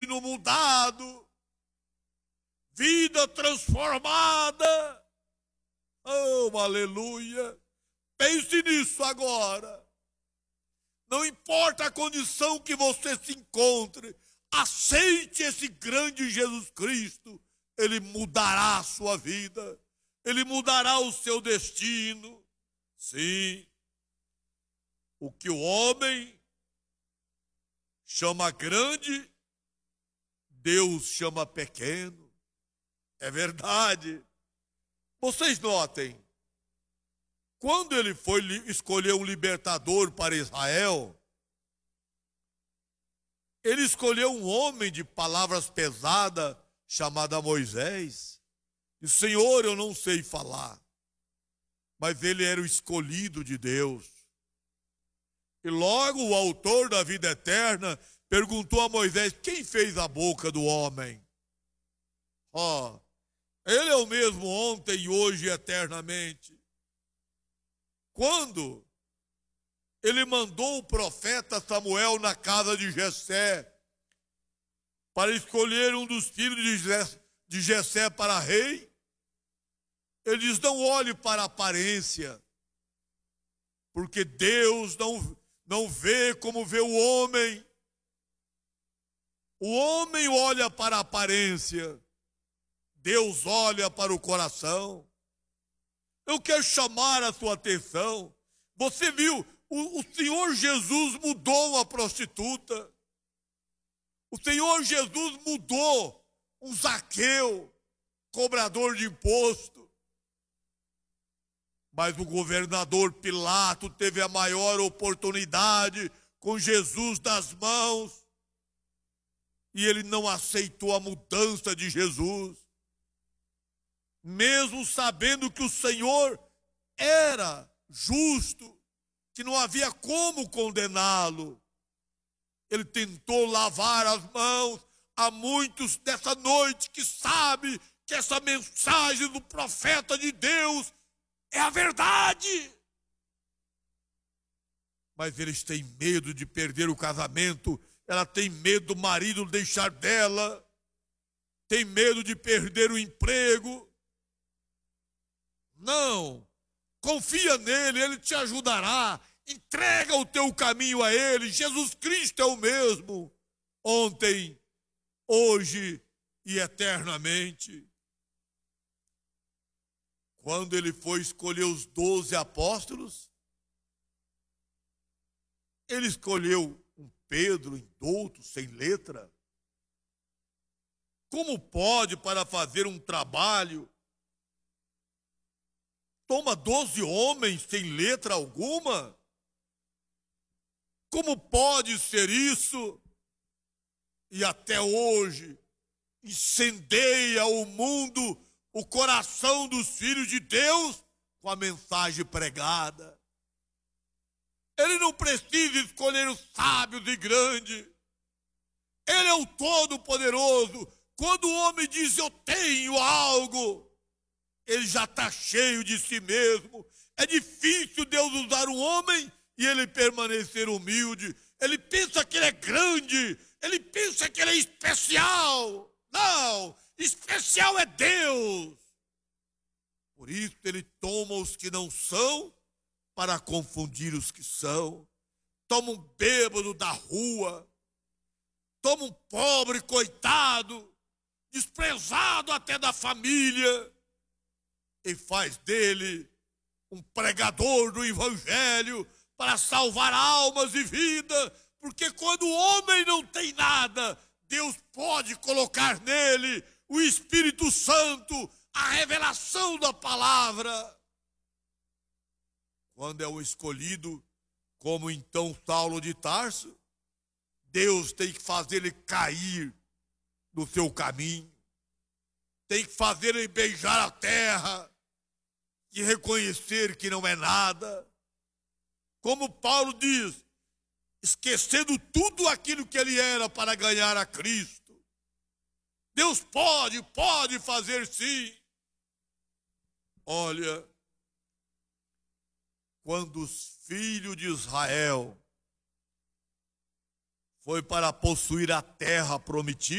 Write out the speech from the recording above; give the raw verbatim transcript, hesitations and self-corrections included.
destino mudado, vida transformada. Oh, aleluia! Pense nisso agora. Não importa a condição que você se encontre, aceite esse grande Jesus Cristo. Ele mudará a sua vida. Ele mudará o seu destino. Sim. O que o homem chama grande, Deus chama pequeno. É verdade. Vocês notem, quando ele foi escolher um libertador para Israel, ele escolheu um homem de palavras pesadas, chamado Moisés. E, Senhor, eu não sei falar. Mas ele era o escolhido de Deus. E logo o autor da vida eterna perguntou a Moisés: quem fez a boca do homem? Ó, oh, ele é o mesmo ontem, hoje e eternamente. Quando ele mandou o profeta Samuel na casa de Jessé para escolher um dos filhos de Jessé para rei, ele diz: não olhe para a aparência, porque Deus não, não vê como vê o homem. O homem olha para a aparência, Deus olha para o coração. Eu quero chamar a sua atenção. Você viu, o, o Senhor Jesus mudou uma prostituta. O Senhor Jesus mudou um Zaqueu, cobrador de imposto. Mas o governador Pilato teve a maior oportunidade com Jesus nas mãos. E ele não aceitou a mudança de Jesus. Mesmo sabendo que o Senhor era justo, que não havia como condená-lo, ele tentou lavar as mãos a muitos dessa noite que sabe que essa mensagem do profeta de Deus é a verdade. Mas eles têm medo de perder o casamento, ela tem medo do marido deixar dela, tem medo de perder o emprego. Não, confia nele, ele te ajudará. Entrega o teu caminho a ele. Jesus Cristo é o mesmo, ontem, hoje e eternamente. Quando ele foi escolher os doze apóstolos, ele escolheu um Pedro indouto, sem letra. Como pode, para fazer um trabalho, toma doze homens sem letra alguma? Como pode ser isso? E até hoje incendeia o mundo, o coração dos filhos de Deus com a mensagem pregada. Ele não precisa escolher os sábios e grandes. Ele é o Todo-Poderoso. Quando o homem diz eu tenho algo, ele já está cheio de si mesmo. É difícil Deus usar um homem e ele permanecer humilde. Ele pensa que ele é grande, ele pensa que ele é especial. Não, especial é Deus. Por isso ele toma os que não são para confundir os que são. Toma um bêbado da rua, toma um pobre coitado, desprezado até da família, e faz dele um pregador do evangelho para salvar almas e vida, porque quando o homem não tem nada, Deus pode colocar nele o Espírito Santo, a revelação da palavra. Quando é o escolhido, como então Saulo de Tarso, Deus tem que fazer ele cair no seu caminho, tem que fazer ele beijar a terra e reconhecer que não é nada. Como Paulo diz, esquecendo tudo aquilo que ele era para ganhar a Cristo. Deus pode, pode fazer sim. Olha, quando os filhos de Israel foi para possuir a terra prometida,